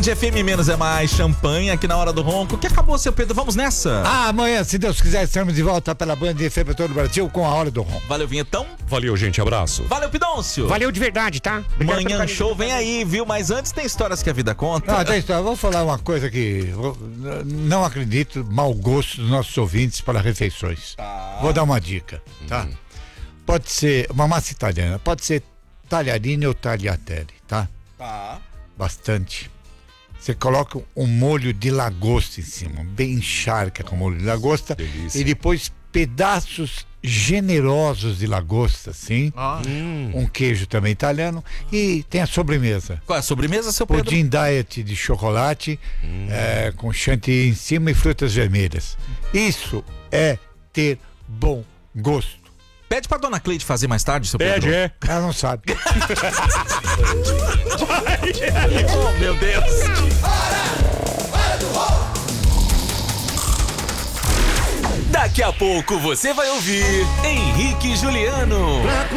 FM menos é mais, champanhe aqui na hora do ronco. Que acabou, seu Pedro, vamos nessa? Amanhã, se Deus quiser, estaremos de volta pela Band FM para todo o Brasil com a hora do ronco. Valeu, Vinhetão. Valeu, gente, abraço. Valeu, Pidôncio. Valeu de verdade, tá? Obrigado pelo Manhã carinho. Show vem aí, viu? Mas antes tem histórias que a vida conta. Não, tem história. Vou falar uma coisa que não acredito, mau gosto dos nossos ouvintes para refeições. Vou dar uma dica, tá? Pode ser uma massa italiana, pode ser talharine ou tagliatelle, tá? Tá. Bastante. Você coloca um molho de lagosta em cima, bem encharca com molho de lagosta. Delícia. E depois pedaços generosos de lagosta, assim. Um queijo também italiano. E tem a sobremesa. Qual é a sobremesa, seu Pedro? Pudim diet de chocolate, com chantilly em cima e frutas vermelhas. Isso é ter bom gosto. Pede pra dona Cleide fazer mais tarde, seu Pedro. Pede, é. Ela não sabe. Oh, meu Deus. Daqui a pouco você vai ouvir Henrique e Juliano.